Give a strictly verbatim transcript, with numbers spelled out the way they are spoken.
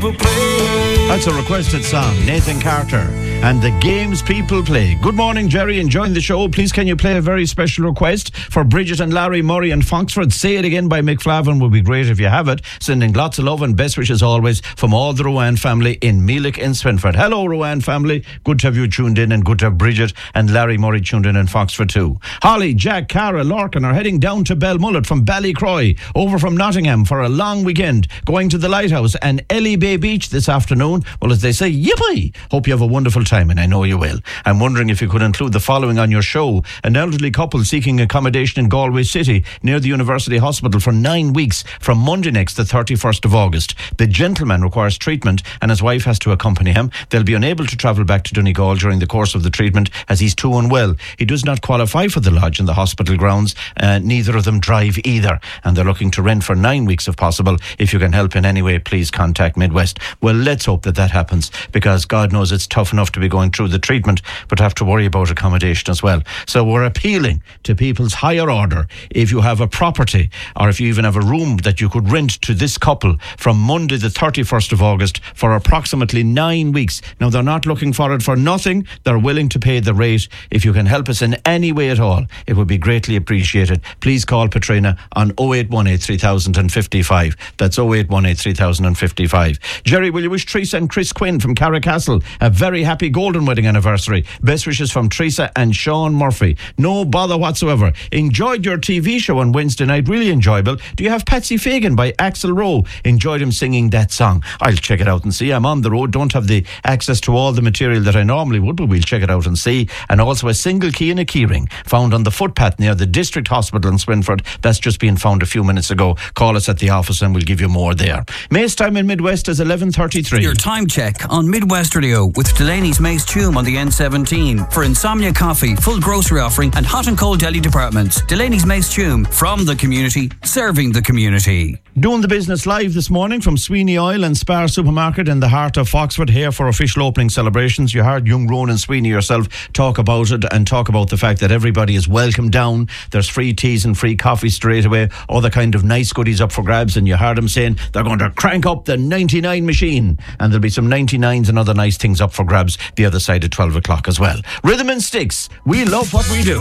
people play. That's a requested song, Nathan Carter and the games people play. Good morning, Jerry, enjoying the show. Please can you play a very special request for Bridget and Larry Murray and Foxford? Say it again by Mick Flavin would be great if you have it. Sending lots of love and best wishes always from all the Rowan family in Meelick in Swinford. Hello, Rowan family. Good to have you tuned in, and good to have Bridget and Larry Murray tuned in in Foxford too. Holly, Jack, Cara, Larkin are heading down to Belmullet from Ballycroy, over from Nottingham for a long weekend, going to the Lighthouse and Ellie Bay Beach this afternoon. Well, as they say, yippee! Hope you have a wonderful time, and I know you will. I'm wondering if you could include the following on your show. An elderly couple seeking accommodation in Galway City near the University Hospital for nine weeks from Monday next, the thirty-first of August. The gentleman requires treatment and his wife has to accompany him. They'll be unable to travel back to Donegal during the course of the treatment as he's too unwell. He does not qualify for the lodge in the hospital grounds. Uh, neither of them drive either, and they're looking to rent for nine weeks if possible. If you can help in any way, please contact Midwest. Well, let's hope that that happens, because God knows it's tough enough to be going through the treatment, but have to worry about accommodation as well. So we're appealing to people's higher order. If you have a property, or if you even have a room that you could rent to this couple from Monday the thirty-first of August for approximately nine weeks. Now, they're not looking for it for nothing. They're willing to pay the rate. If you can help us in any way at all, it would be greatly appreciated. Please call Patrina on oh eight one eight, three thousand fifty-five. That's oh eight one eight, three thousand fifty-five. Jerry, will you wish Teresa and Chris Quinn from Carricastle a very happy golden wedding anniversary? Best wishes from Teresa and Sean Murphy. No bother whatsoever. Enjoyed your T V show on Wednesday night. Really enjoyable. Do you have Patsy Fagan by Axl Rowe? Enjoyed him singing that song. I'll check it out and see. I'm on the road. Don't have the access to all the material that I normally would, but we'll check it out and see. And also a single key and a keyring found on the footpath near the District Hospital in Swinford. That's just been found a few minutes ago. Call us at the office and we'll give you more there. Mace time in Midwest is eleven thirty-three. Your time check on Midwest Radio with Delaney's Mace Tume on the N seventeen. For Insomnia Coffee, full grocery offering and hot and cold deli departments. Delaney's Mace Tume, from the community, serving the community. Doing the business live this morning from Sweeney Oil and Spar Supermarket in the heart of Foxford, here for official opening celebrations. You heard young Ronan Sweeney yourself talk about it, and talk about the fact that everybody is welcome down. There's free teas and free coffee straight away, all the kind of nice goodies up for grabs, and you heard him saying they're going to crank up the ninety-nine machine, and there'll be some ninety-nines and other nice things up for grabs the other side at twelve o'clock as well. Rhythm and Sticks, we love what we do.